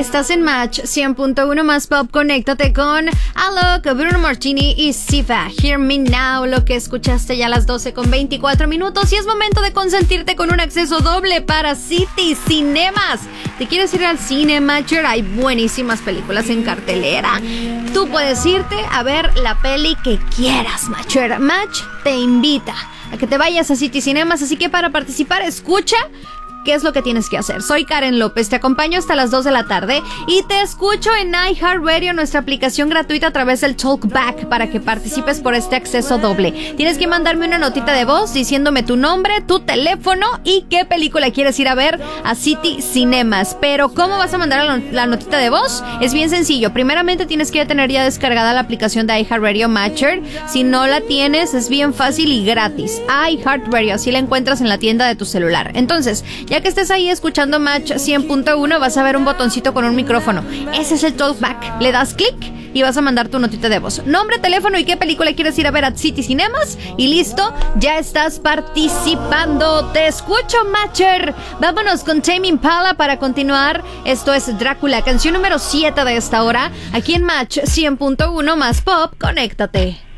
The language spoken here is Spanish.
Estás en Match 100.1 más pop. Conéctate con Alok, Bruno Martini y Sifa. Hear Me Now, lo que escuchaste ya a las 12:24 y es momento de consentirte con un acceso doble para City Cinemas. ¿Te quieres ir al cine, Matcher? Hay buenísimas películas en cartelera. Tú puedes irte a ver la peli que quieras, Matcher. Match te invita a que te vayas a City Cinemas, así que para participar, escucha ¿qué es lo que tienes que hacer? Soy Karen López, te acompaño hasta las 2 de la tarde y te escucho en iHeartRadio, nuestra aplicación gratuita a través del Talkback para que participes por este acceso doble. Tienes que mandarme una notita de voz diciéndome tu nombre, tu teléfono y qué película quieres ir a ver a City Cinemas. Pero ¿cómo vas a mandar la notita de voz? Es bien sencillo. Primeramente tienes que tener ya descargada la aplicación de iHeartRadio Matcher. Si no la tienes, es bien fácil y gratis. iHeartRadio, así la encuentras en la tienda de tu celular. Entonces, ya que estés ahí escuchando Match 100.1, vas a ver un botoncito con un micrófono. Ese es el Talkback. Le das clic y vas a mandar tu notita de voz. Nombre, teléfono y qué película quieres ir a ver a City Cinemas. Y listo, ya estás participando. Te escucho, Matcher. Vámonos con Tame Impala para continuar. Esto es Drácula, canción número 7 de esta hora. Aquí en Match 100.1 más pop. Conéctate.